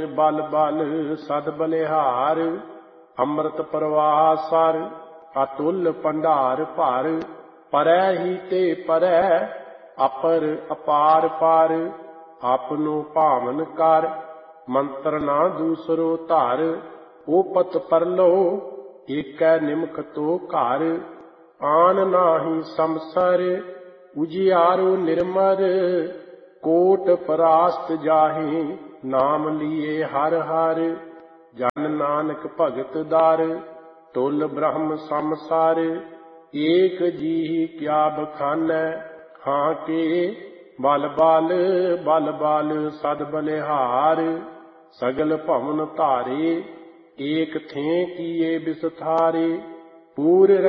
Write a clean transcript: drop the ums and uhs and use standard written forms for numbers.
ਬਲ ਬਲ ਸਦ ਬਲਿਹਾਰ। ਅੰਮ੍ਰਿਤ ਪ੍ਰਵਾਹ ਸਰ ਅਤੁਲ ਭੰਡਾਰ ਭਰ। ਪਰੈ ਹੀ ਤੇ ਪਰੈ ਅਪਰ ਅਪਾਰ ਪਾਰ। ਆਪਨੋ ਭਾਵਨ ਕਰ ਮੰਤਰ ਨਾ ਦੂਸਰੋ ਧਰ। ਓਪਤ ਪਰਲੋ ਏਕੈ ਨਿਮਖ ਤੋ ਘਰ। ਆਨ ਨਾਹੀ ਸੰਸਰ ਉਜਿਆਰੋ ਨਿਰਮਲ। ਕੋਟ ਪਰਾਸਤ ਜਾਹੇ ਨਾਮ ਲੀਏ ਹਰ ਹਰ। ਜਨ ਨਾਨਕ ਭਗਤ ਦਰ ਤੁਲ ਬ੍ਰਹਮ ਸੰਸਾਰ। ਏਕ ਜੀਹੀ ਕਿਆ ਬਖਾਨੈ ਹਾਂ ਕੇ ਬਲ ਬਲ ਬਲ ਬਲ ਸਦ ਬਲਿਹਾਰ। ਸਗਲ ਭਵਨ ਧਾਰੇ ਏਕ ਥੇਂ ਕੀਏ ਬਿਸਥਾਰੇ। ਪੂਰ